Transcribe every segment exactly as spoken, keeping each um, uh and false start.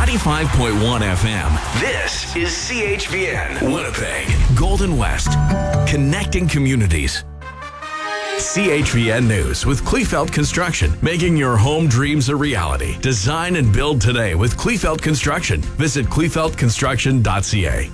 ninety-five point one F M. This is C H V N, Winnipeg, Golden West, connecting communities. C H V N News with Kleefeld Construction, making your home dreams a reality. Design and build today with Kleefeld Construction. Visit kleefeld construction dot c a.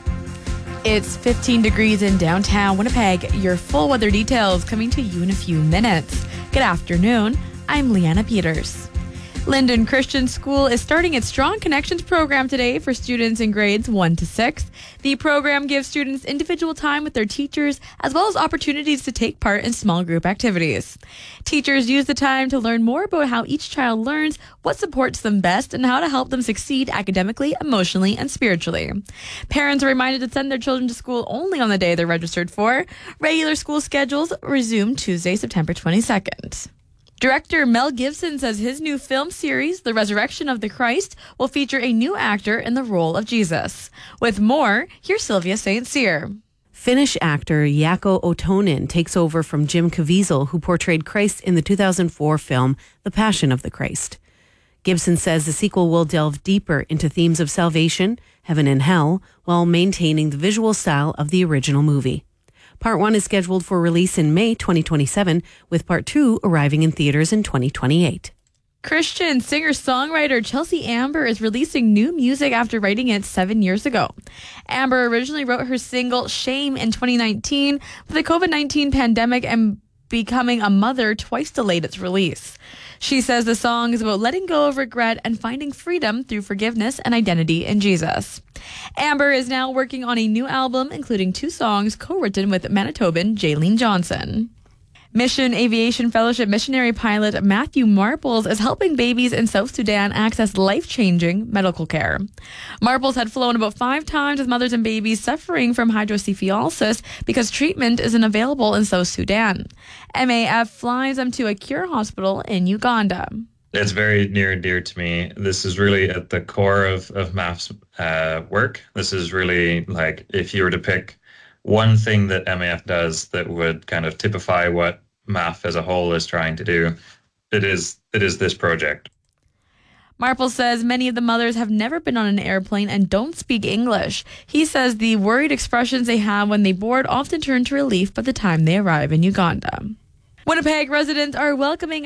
It's fifteen degrees in downtown Winnipeg. Your full weather details coming to you in a few minutes. Good afternoon. I'm Leanna Peters. Linden Christian School is starting its Strong Connections program today for students in grades one to six. The program gives students individual time with their teachers, as well as opportunities to take part in small group activities. Teachers use the time to learn more about how each child learns, what supports them best, and how to help them succeed academically, emotionally, and spiritually. Parents are reminded to send their children to school only on the day they're registered for. Regular school schedules resume Tuesday, September twenty-second. Director Mel Gibson says his new film series, The Resurrection of the Christ, will feature a new actor in the role of Jesus. With more, here's Sylvia Saint Cyr. Finnish actor Jaakko Otonen takes over from Jim Caviezel, who portrayed Christ in the two thousand four film The Passion of the Christ. Gibson says the sequel will delve deeper into themes of salvation, heaven and hell, while maintaining the visual style of the original movie. Part one is scheduled for release in May twenty twenty-seven, with part two arriving in theaters in twenty twenty-eight. Christian singer-songwriter Chelsea Amber is releasing new music after writing it seven years ago. Amber originally wrote her single Shame in twenty nineteen, but the covid nineteen pandemic and becoming a mother twice delayed its release. She says the song is about letting go of regret and finding freedom through forgiveness and identity in Jesus. Amber is now working on a new album, including two songs co-written with Manitoban Jaylene Johnson. Mission Aviation Fellowship missionary pilot Matthew Marples is helping babies in South Sudan access life-changing medical care. Marples had flown about five times with mothers and babies suffering from hydrocephalus because treatment isn't available in South Sudan. M A F flies them to a cure hospital in Uganda. It's very near and dear to me. This is really at the core of, of M A F's uh, work. This is really like if you were to pick one thing that M A F does that would kind of typify what M A F as a whole is trying to do, it is it is this project. Marple says many of the mothers have never been on an airplane and don't speak English. He says the worried expressions they have when they board often turn to relief by the time they arrive in Uganda. Winnipeg residents are welcoming